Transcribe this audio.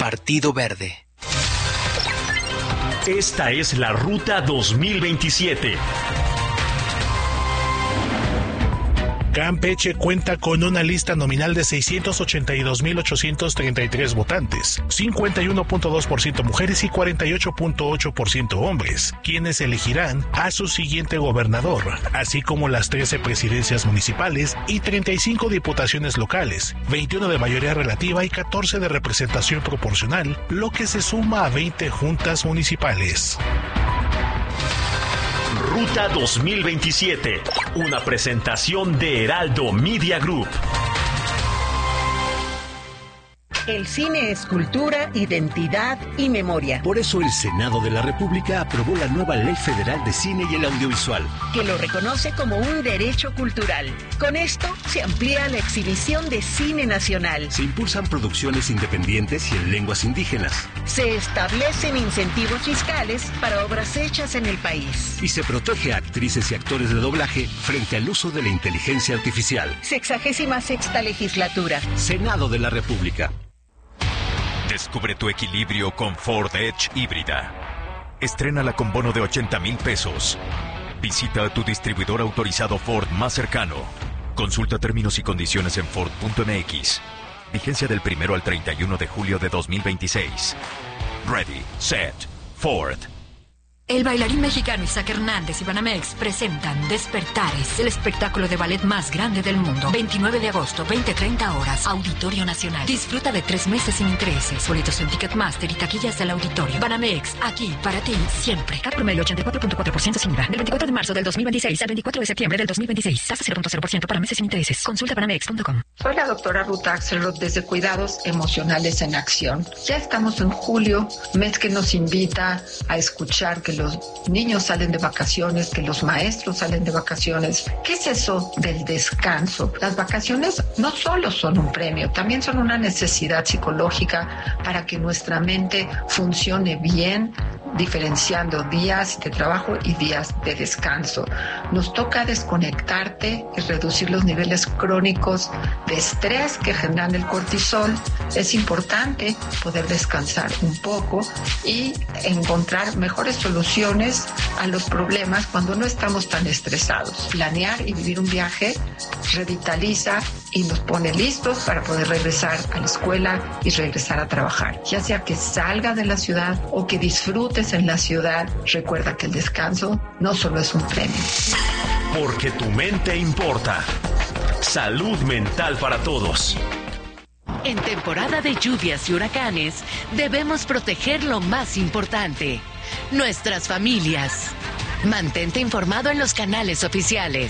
Partido Verde. Esta es la Ruta 2027. Campeche cuenta con una lista nominal de 682.833 votantes, 51.2% mujeres y 48.8% hombres, quienes elegirán a su siguiente gobernador, así como las 13 presidencias municipales y 35 diputaciones locales, 21 de mayoría relativa y 14 de representación proporcional, lo que se suma a 20 juntas municipales. Ruta 2027, una presentación de Heraldo Media Group. El cine es cultura, identidad y memoria. Por eso el Senado de la República aprobó la nueva Ley Federal de Cine y el Audiovisual, que lo reconoce como un derecho cultural. Con esto se amplía la exhibición de cine nacional. Se impulsan producciones independientes y en lenguas indígenas. Se establecen incentivos fiscales para obras hechas en el país. Y se protege a actrices y actores de doblaje frente al uso de la inteligencia artificial. 66ª legislatura. Senado de la República. Descubre tu equilibrio con Ford Edge híbrida. Estrénala con bono de 80,000 pesos. Visita a tu distribuidor autorizado Ford más cercano. Consulta términos y condiciones en Ford.mx. Vigencia del 1 al 31 de julio de 2026. Ready, set, Ford. El bailarín mexicano Isaac Hernández y Banamex presentan Despertares, el espectáculo de ballet más grande del mundo. 29 de agosto, 20:30 horas, Auditorio Nacional. Disfruta de 3 meses sin intereses. Boletos en Ticketmaster y taquillas del auditorio. Banamex, aquí para ti, siempre. CAT promedio 84.4% sin IVA. Del 24 de marzo del 2026 al 24 de septiembre del 2026. Tasa 0.0% para meses sin intereses. Consulta banamex.com. Soy la doctora Ruth Axelrod desde Cuidados Emocionales en Acción. Ya estamos en julio, mes que nos invita a escuchar que los niños salen de vacaciones, que los maestros salen de vacaciones. ¿Qué es eso del descanso? Las vacaciones no solo son un premio, también son una necesidad psicológica para que nuestra mente funcione bien, diferenciando días de trabajo y días de descanso. Nos toca desconectarte y reducir los niveles crónicos de estrés que generan el cortisol. Es importante poder descansar un poco y encontrar mejores soluciones a los problemas cuando no estamos tan estresados. Planear y vivir un viaje revitaliza y nos pone listos para poder regresar a la escuela y regresar a trabajar. Ya sea que salgas de la ciudad o que disfrutes en la ciudad, recuerda que el descanso no solo es un premio. Porque tu mente importa. Salud mental para todos. En temporada de lluvias y huracanes, debemos proteger lo más importante, nuestras familias. Mantente informado en los canales oficiales.